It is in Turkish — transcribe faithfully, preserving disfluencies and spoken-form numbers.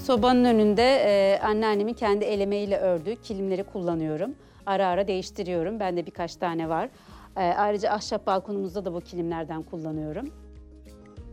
Sobanın önünde e, anneannemin kendi el emeğiyle ördüğü kilimleri kullanıyorum. Ara ara değiştiriyorum. Bende birkaç tane var. E, ayrıca ahşap balkonumuzda da bu kilimlerden kullanıyorum.